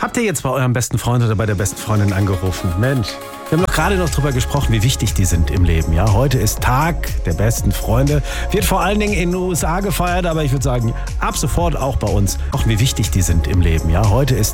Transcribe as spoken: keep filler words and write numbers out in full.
Habt ihr jetzt bei eurem besten Freund oder bei der besten Freundin angerufen? Mensch, wir haben doch gerade noch drüber gesprochen, wie wichtig die sind im Leben. Ja, heute ist Tag der besten Freunde. Wird vor allen Dingen in den U S A gefeiert, aber ich würde sagen, ab sofort auch bei uns. Auch wie wichtig die sind im Leben. Ja, heute ist